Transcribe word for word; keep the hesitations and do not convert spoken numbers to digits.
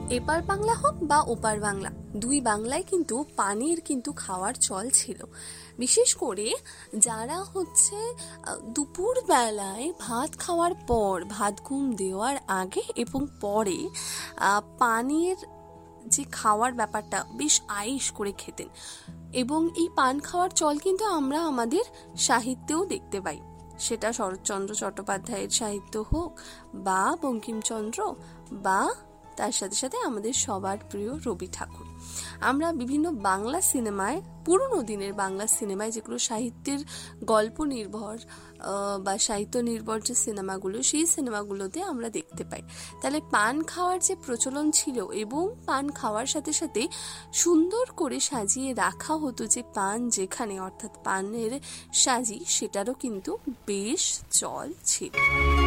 এপার বাংলা হোক বা ওপার বাংলা, দুই বাংলায় কিন্তু পানির কিন্তু খাওয়ার চল ছিল। বিশেষ করে যারা হচ্ছে দুপুর বেলায় ভাত খাওয়ার পর, ভাত ঘুম দেওয়ার আগে এবং পরে পানির যে খাওয়ার ব্যাপারটা বেশ আয়েশ করে খেতেন। এবং এই পান খাওয়ার চল কিন্তু আমরা আমাদের সাহিত্যেও দেখতে পাই, সেটা শরৎচন্দ্র চট্টোপাধ্যায়ের সাহিত্য হোক বা বঙ্কিমচন্দ্র বা তার সাথে সাথে আমাদের সবার প্রিয় রবি ঠাকুর। আমরা বিভিন্ন বাংলা সিনেমায়, পুরনো দিনের বাংলা সিনেমায় যেগুলো সাহিত্যের গল্প নির্ভর বা সাহিত্য নির্ভর যে সিনেমাগুলো, সেই সিনেমাগুলোতে আমরা দেখতে পাই। তাহলে পান খাওয়ার যে প্রচলন ছিল এবং পান খাওয়ার সাথে সাথে সুন্দর করে সাজিয়ে রাখা হতো যে পান যেখানে, অর্থাৎ পানের সাজি, সেটারও কিন্তু বেশ চল ছিল।